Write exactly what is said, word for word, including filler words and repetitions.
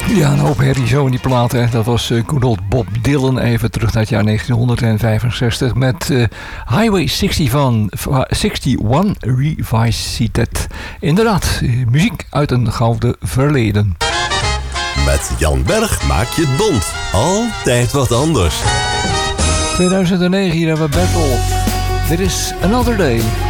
Ja, een hoop herrie zo in die plaat. Hè. Dat was uh, good old Bob Dylan. Even terug naar het jaar negentienhonderdvijfenzestig. Met uh, Highway zestig van, uh, eenenzestig Revisited. Inderdaad, uh, muziek uit een gouden verleden. Met Jan Berg maak je het bont. Altijd wat anders. tweeduizend negen, hier hebben we Battle. Dit is Another Day.